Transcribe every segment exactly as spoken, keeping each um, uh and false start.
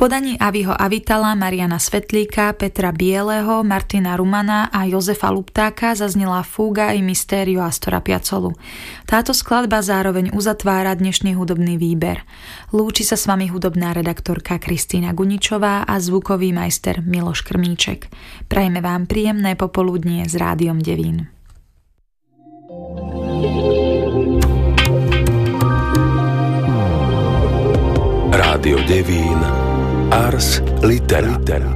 podaní Aviho Avitala, Mariana Svetlíka, Petra Bieleho, Martina Rumana a Jozefa Luptáka zaznela fúga i Mystério Astora Piazzolu. Táto skladba zároveň uzatvára dnešný hudobný výber. Lúči sa s vami hudobná redaktorka Kristína Guničová a zvukový majster Miloš Krmíček. Prajme vám príjemné popoludnie s Rádiom Devín. Rádio Devín, Ars Litera.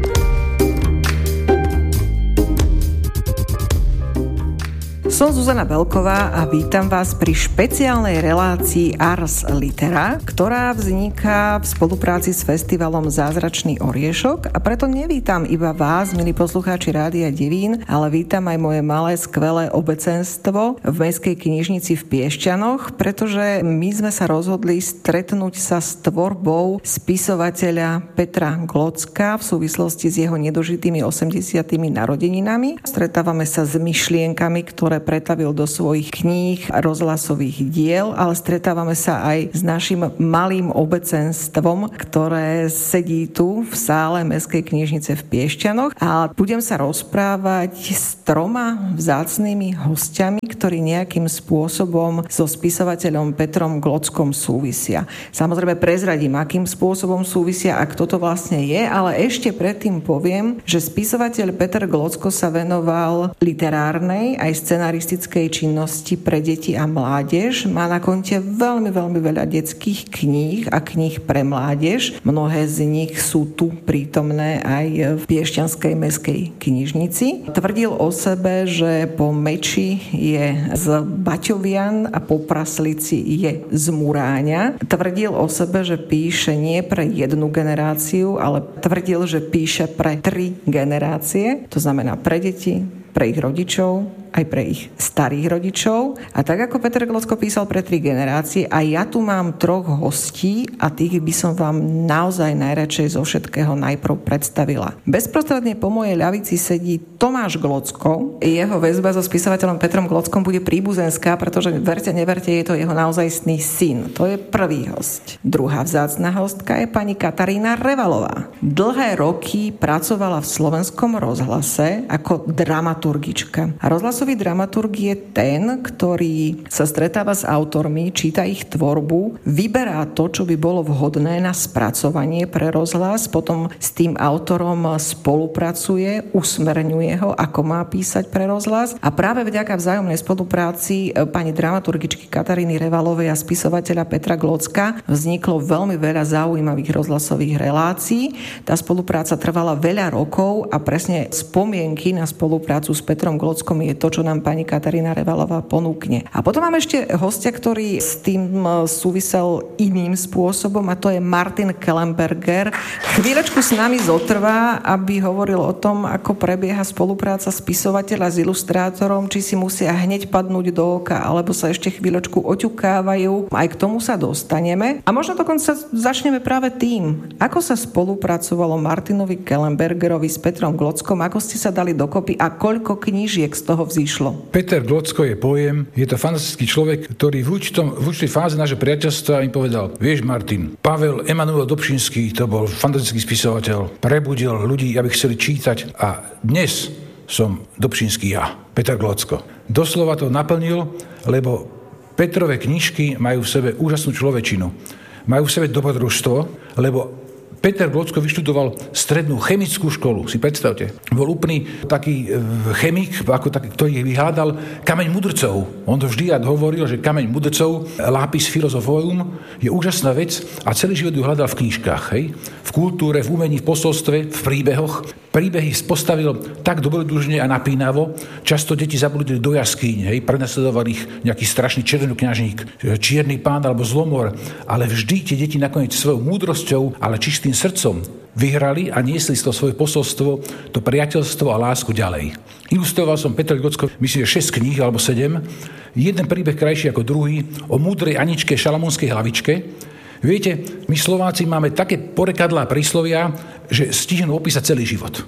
Som Zuzana Belková a vítam vás pri špeciálnej relácii Ars Litera, ktorá vzniká v spolupráci s festivalom Zázračný oriešok, a preto nevítam iba vás, milí poslucháči Rádia Devín, ale vítam aj moje malé skvelé obecenstvo v Mestskej knižnici v Piešťanoch, pretože my sme sa rozhodli stretnúť sa s tvorbou spisovateľa Petra Glocka v súvislosti s jeho nedožitými osemdesiatymi narodeninami. Stretávame sa s myšlienkami, ktoré pretavil do svojich kníh a rozhlasových diel, ale stretávame sa aj s našim malým obecenstvom, ktoré sedí tu v sále Mestskej knižnice v Piešťanoch, a budem sa rozprávať s troma vzácnymi hostiami, ktorí nejakým spôsobom so spisovateľom Petrom Glockom súvisia. Samozrejme prezradím, akým spôsobom súvisia a kto to vlastne je, ale ešte predtým poviem, že spisovateľ Peter Glocko sa venoval literárnej aj scenaristickej činnosti pre deti a mládež. Má na konte veľmi, veľmi veľa detských kníh a kníh pre mládež. Mnohé z nich sú tu prítomné aj v Piešťanskej mestskej knižnici. Tvrdil o sebe, že po Meči je z Baťovian a po Praslici je z Muráňa. Tvrdil o sebe, že píše nie pre jednu generáciu, ale tvrdil, že píše pre tri generácie. To znamená pre deti, pre ich rodičov, aj pre ich starých rodičov. A tak ako Peter Glocko písal pre tri generácie, a ja tu mám troch hostí a tých by som vám naozaj najradšej zo všetkého najprv predstavila. Bezprostredne po mojej ľavici sedí Tomáš Glocko. Jeho väzba so spisovateľom Petrom Glockom bude príbuzenská, pretože verte, neverte, je to jeho naozajstný syn. To je prvý hosť. Druhá vzácna hostka je pani Katarína Revalová. Dlhé roky pracovala v Slovenskom rozhlase ako dramaturgička. A rozhlasový dramaturg je ten, ktorý sa stretáva s autormi, číta ich tvorbu, vyberá to, čo by bolo vhodné na spracovanie pre rozhlas, potom s tým autorom spolupracuje, usmerňuje ho, ako má písať pre rozhlas, a práve vďaka vzájomnej spolupráci pani dramaturgičky Kataríny Revalovej a spisovateľa Petra Glocka vzniklo veľmi veľa zaujímavých rozhlasových relácií. Tá spolupráca trvala veľa rokov a presne spomienky na spoluprácu s Petrom Glockom je to, čo nám pani Katarína Revalová ponúkne. A potom máme ešte hostia, ktorý s tým súvisel iným spôsobom, a to je Martin Kellenberger. Chvíľečku s nami zotrvá, aby hovoril o tom, ako prebieha spolupráca spisovateľa s ilustrátorom, či si musia hneď padnúť do oka, alebo sa ešte chvíľočku oťukávajú. Aj k tomu sa dostaneme. A možno dokonca začneme práve tým, ako sa spolupracovalo Martinovi Kellenbergerovi s Petrom Glockom, ako ste sa dali dokopy a koľko knížiek z toho vzýšlo. Peter Glocko je pojem, je to fantastický človek, ktorý v, určitom, v určitej fáze nášho priateľstva mi povedal: vieš, Martin, Pavel Emanuel Dobšinský, to bol fantastický spisovateľ, prebudil ľudí, aby chceli čítať, a dnes som Dobšinský ja, Peter Glocko. Doslova to naplnil, lebo Petrove knižky majú v sebe úžasnú človečinu. Majú v sebe dobrodružstvo, lebo Peter Glocko vyštudoval strednú chemickú školu, si predstavte. Bol úplný taký chemik, ako taký, ktorý vyhľadal kameň mudrcov. On to vždy hovoril, že kameň mudrcov, lápis filozoforum, je úžasná vec, a celý život ju hľadal v knižkách. Hej? V kultúre, v umení, v posolstve, v príbehoch. Príbehy postavil tak dobrodružne a napínavo. Často deti zabludili do jaskýň, hej? Prenasledoval ich nejaký strašný červenokňažník, čierny pán alebo zlomor, ale vždy tie deti nakoniec svojou múdrosťou, ale čistým srdcom vyhrali a niesli z toho svoje posolstvo, to priateľstvo a lásku ďalej. Ilustroval som Peter Glocko, myslím, že šesť kníh alebo sedem. Jeden príbeh krajší ako druhý, o múdrej Aničke Šalamúnskej hlavičke. Viete, my Slováci máme také porekadlá príslovia, že stihnú opísať celý život.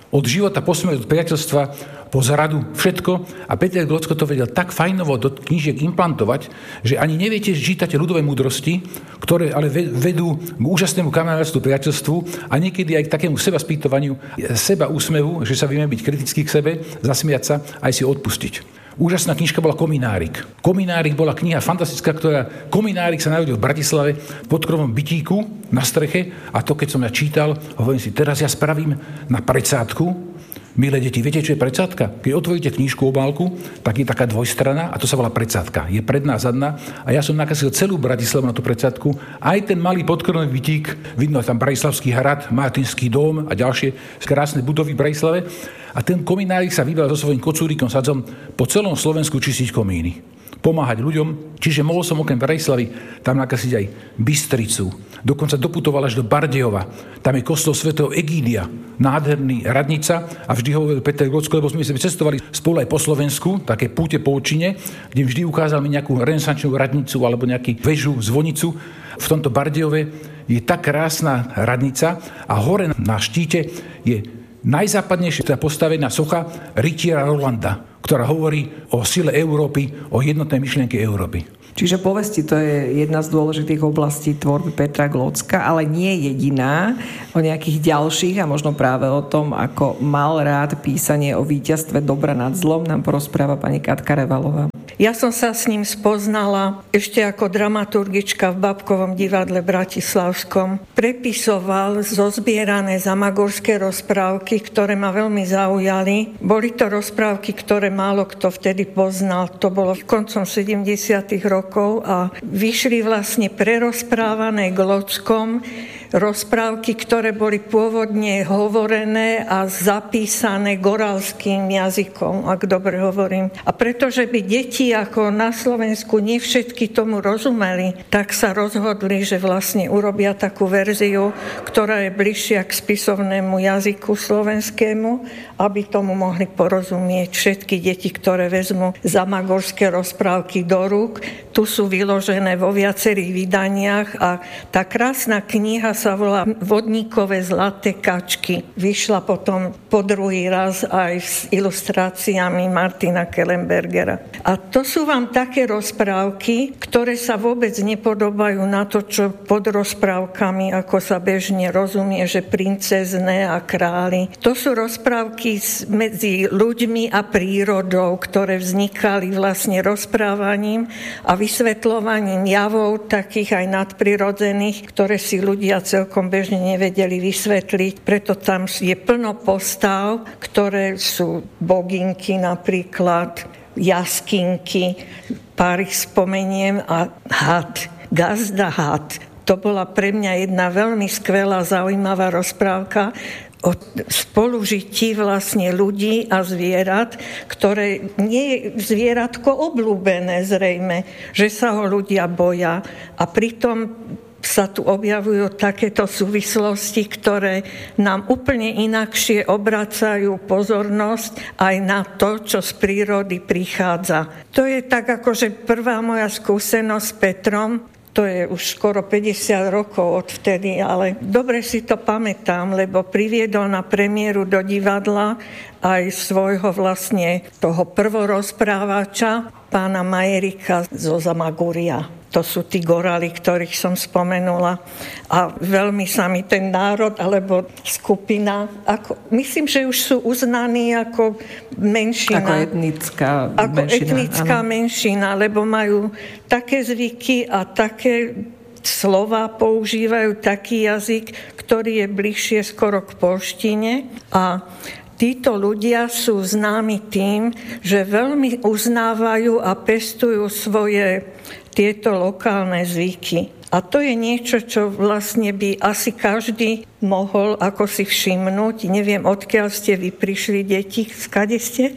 Od života po smrť, od priateľstva po zradu, všetko. A Peter Glocko to vedel tak fajnovo do knížiek implantovať, že ani neviete, že čítate ľudové múdrosti, ktoré ale vedú k úžasnému kamarátstvu, priateľstvu a niekedy aj k takému seba spýtovaniu, seba úsmevu, že sa vieme byť kritický k sebe, zasmiať sa aj si odpustiť. Úžasná knižka bola Kominárik. Kominárik bola kniha fantastická, ktorá Kominárik sa narodil v Bratislave pod krovom bytíku na streche a to, keď som ja čítal, hovorím si, teraz ja spravím na predsádku. Milé deti, viete, čo je predsádka? Keď otvoríte knižku, obálku, tak je taká dvojstrana a to sa volá predsádka. Je predná, zadná a ja som nakazil celú Bratislavu na tú predsádku. Aj ten malý podkrvný bytík, vidno tam Bratislavský hrad, Martinský dom a ďalšie krásne budovy v Bratislave. A ten Kominárik sa vybral so svojím kocúrikom sadzom po celom Slovensku čistiť komíny. Pomáhať ľuďom, čiže mohol som okrem Bratislavy tam nakaziť aj Bystricu. Dokonca doputoval až do Bardejova. Tam je kostol svätého Egídia, nádherný radnica a vždy hovoril Peter Glocko, lebo sme cestovali spolu aj po Slovensku, také púte po Očine, kde vždy ukázal mi nejakú renesančnú radnicu alebo nejakú väžu, zvonicu. V tomto Bardejove je tak krásna radnica a hore na štíte je najzápadnejšia postavená socha rytiera Rolanda, ktorá hovorí o sile Európy, o jednotnej myšlienke Európy. Čiže povesti, to je jedna z dôležitých oblastí tvorby Petra Glocka, ale nie jediná. O nejakých ďalších a možno práve o tom, ako mal rád písanie o víťazstve dobra nad zlom, nám porozpráva pani Katka Revalová. Ja som sa s ním spoznala ešte ako dramaturgička v Babkovom divadle bratislavskom. Prepisoval zozbierané zamagorské rozprávky, ktoré ma veľmi zaujali. Boli to rozprávky, ktoré málo kto vtedy poznal. To bolo koncom sedemdesiatych rokov a vyšli vlastne prerozprávané Glockom rozprávky, ktoré boli pôvodne hovorené a zapísané goralským jazykom, ak dobre hovorím. A pretože by deti ako na Slovensku nie všetky tomu rozumeli, tak sa rozhodli, že vlastne urobia takú verziu, ktorá je bližšia k spisovnému jazyku slovenskému, aby tomu mohli porozumieť všetky deti, ktoré vezmú zamagorské rozprávky do rúk. Tu sú vyložené vo viacerých vydaniach a tá krásna kniha sa volá Vodníkové zlaté kačky. Vyšla potom po druhý raz aj s ilustráciami Martina Kellenbergera. A to sú vám také rozprávky, ktoré sa vôbec nepodobajú na to, čo pod rozprávkami, ako sa bežne rozumie, že princezné a králi. To sú rozprávky medzi ľuďmi a prírodou, ktoré vznikali vlastne rozprávaním a vysvetľovaním javov takých aj nadprirodzených, ktoré si ľudia celkom bežne nevedeli vysvetliť. Preto tam je plno postav, ktoré sú boginky napríklad, jaskinky, pár ich spomeniem a had, gazda had. To bola pre mňa jedna veľmi skvelá, zaujímavá rozprávka o spolužití vlastne ľudí a zvierat, ktoré nie je zvieratko obľúbené zrejme, že sa ho ľudia boja a pritom sa tu objavujú takéto súvislosti, ktoré nám úplne inakšie obracajú pozornosť aj na to, čo z prírody prichádza. To je tak akože prvá moja skúsenosť s Petrom. To je už skoro päťdesiat rokov odvtedy, ale dobre si to pamätám, lebo priviedol na premiéru do divadla aj svojho vlastne toho prvorozprávača, pána Majerika zo Zamagúria. To sú tí gorali, ktorých som spomenula. A veľmi sa mi ten národ, alebo skupina, ako, myslím, že už sú uznaní ako menšina. Ako etnická ako menšina. etnická áno. menšina, lebo majú také zvyky a také slova, používajú taký jazyk, ktorý je bližšie skoro k polštine. A títo ľudia sú známi tým, že veľmi uznávajú a pestujú svoje tieto lokálne zvyky. A to je niečo, čo vlastne by asi každý mohol ako si všimnúť. Neviem, odkiaľ ste vy prišli, deti? Skade ste?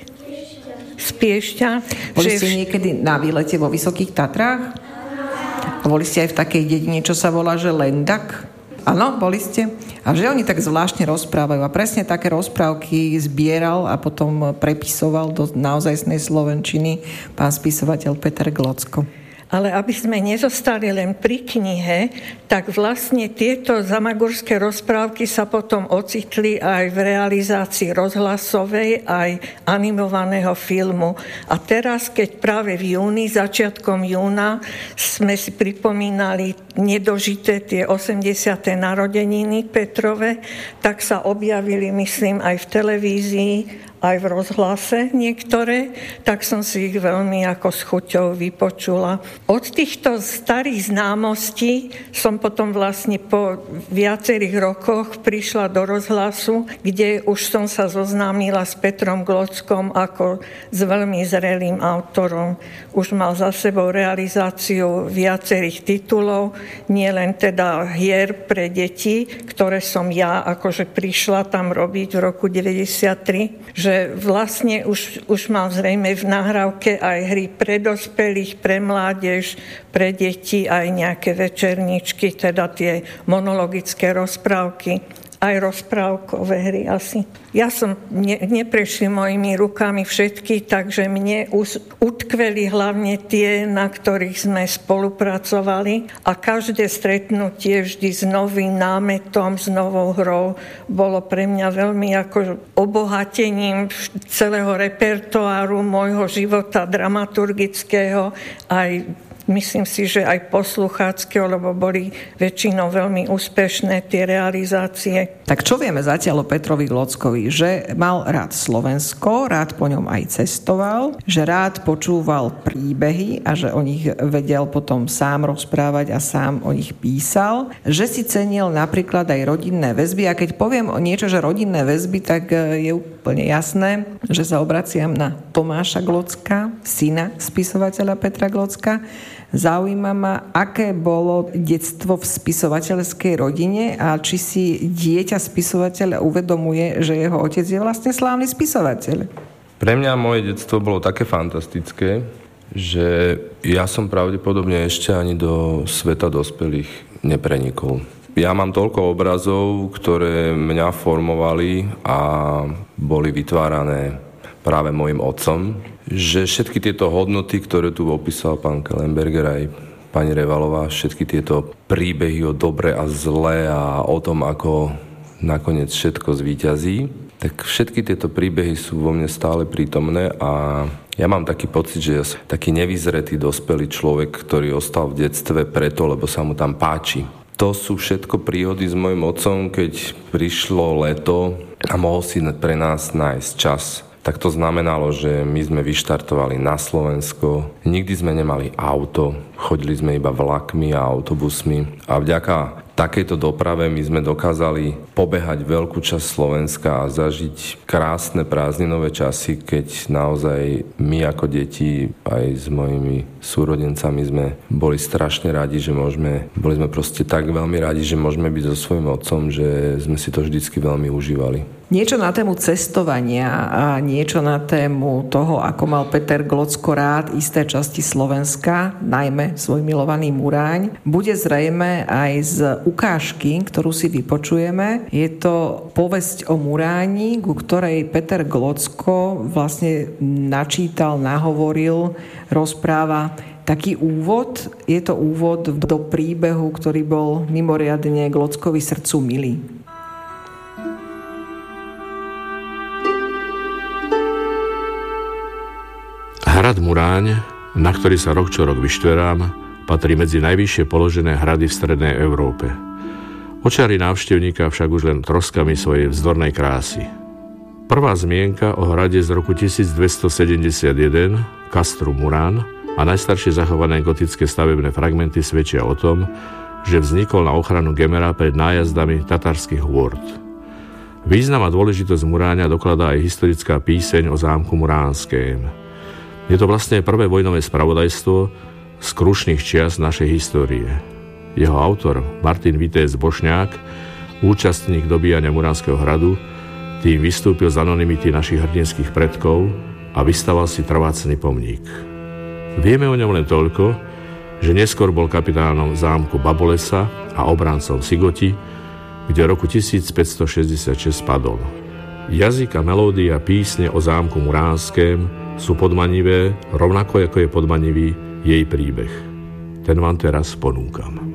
Z Piešťa. Boli ste niekedy na výlete vo Vysokých Tatrách? A boli ste aj v takej dedine, čo sa volá, že Lendak? Áno, boli ste. A že oni tak zvláštne rozprávajú. A presne také rozprávky zbieral a potom prepisoval do naozajstnej slovenčiny pán spisovateľ Peter Glocko. Ale aby sme nezostali len pri knihe, tak vlastne tieto zamagurské rozprávky sa potom ocitli aj v realizácii rozhlasovej, aj animovaného filmu. A teraz, keď práve v júni, začiatkom júna, sme si pripomínali nedožité tie osemdesiate narodeniny Petrove, tak sa objavili, myslím, aj v televízii, aj v rozhlase niektoré, tak som si ich veľmi ako s chuťou vypočula. Od týchto starých známostí som potom vlastne po viacerých rokoch prišla do rozhlasu, kde už som sa zoznámila s Petrom Glockom ako s veľmi zrelým autorom. Už mal za sebou realizáciu viacerých titulov, nielen teda hier pre deti, ktoré som ja akože prišla tam robiť v roku deväťdesiattri, že vlastne už, už mal zrejme v nahrávke aj hry pre dospelých, pre mládež, pre deti, aj nejaké večerničky, teda tie monologické rozprávky, aj rozprávkové hry asi. Ja som ne, neprešli mojimi rukami všetky, takže mne už utkveli hlavne tie, na ktorých sme spolupracovali, a každé stretnutie vždy s novým námetom, s novou hrou bolo pre mňa veľmi ako obohatením celého repertoáru môjho života dramaturgického, aj myslím si, že aj poslucháckeho, lebo boli väčšinou veľmi úspešné tie realizácie. Tak čo vieme zatiaľ o Petrovi Glockovi? Že mal rád Slovensko, rád po ňom aj cestoval, že rád počúval príbehy a že o nich vedel potom sám rozprávať a sám o nich písal, že si cenil napríklad aj rodinné väzby, a keď poviem o niečo, že rodinné väzby, tak je úplne jasné, že sa obraciam na Tomáša Glocka, syna spisovateľa Petra Glocka. Zaujíma ma, aké bolo detstvo v spisovateľskej rodine a či si dieťa spisovateľa uvedomuje, že jeho otec je vlastne slávny spisovateľ. Pre mňa moje detstvo bolo také fantastické, že ja som pravdepodobne ešte ani do sveta dospelých neprenikol. Ja mám toľko obrazov, ktoré mňa formovali a boli vytvárané práve môjim otcom, že všetky tieto hodnoty, ktoré tu opísal pán Kellenberger aj pani Revalová, všetky tieto príbehy o dobre a zle a o tom, ako nakoniec všetko zvíťazí, tak všetky tieto príbehy sú vo mne stále prítomné a ja mám taký pocit, že ja som taký nevyzretý dospelý človek, ktorý ostal v detstve preto, lebo sa mu tam páči. To sú všetko príhody s mojim otcom, keď prišlo leto a mohol si pre nás nájsť čas. Tak to znamenalo, že my sme vyštartovali na Slovensko, nikdy sme nemali auto, chodili sme iba vlakmi a autobusmi a vďaka takejto doprave my sme dokázali pobehať veľkú časť Slovenska a zažiť krásne prázdninové časy, keď naozaj my ako deti aj s mojimi súrodencami sme boli strašne radi, že môžeme, boli sme proste tak veľmi radi, že môžeme byť so svojím otcom, že sme si to vždycky veľmi užívali. Niečo na tému cestovania a niečo na tému toho, ako mal Peter Glocko rád isté časti Slovenska, najmä svoj milovaný Muráň, bude zrejme aj z ukážky, ktorú si vypočujeme. Je to povesť o Muráni, ku ktorej Peter Glocko vlastne načítal, nahovoril, rozpráva taký úvod. Je to úvod do príbehu, ktorý bol mimoriadne Glockovi srdcu milý. Hrad Muráň, na ktorý sa rok čo rok vyštverám, patrí medzi najvyššie položené hrady v strednej Európe. Očári návštevníka však už len troskami svojej vzdornej krásy. Prvá zmienka o hrade z roku tisícdvestosedemdesiatjeden, Castrum Murán, a najstaršie zachované gotické stavebné fragmenty svedčia o tom, že vznikol na ochranu Gemera pred nájazdami tatarských hôrd. Význam a dôležitosť Muráňa dokladá aj historická píseň o zámku Muránském. Je to vlastne prvé vojnové spravodajstvo z krušných čias našej histórie. Jeho autor, Martin Vitéz Bošňák, účastník dobíjania Muránskeho hradu, tým vystúpil z anonymity našich hrdinských predkov a vystaval si trvácny pomník. Vieme o ňom len toľko, že neskôr bol kapitánom zámku Babolesa a obrancom Sigoti, kde roku tisícpäťstošesťdesiatšesť padol. Jazyk a melódia písne o zámku Muránském sú podmanivé, rovnako ako je podmanivý jej príbeh. ten vám teraz ponúkam.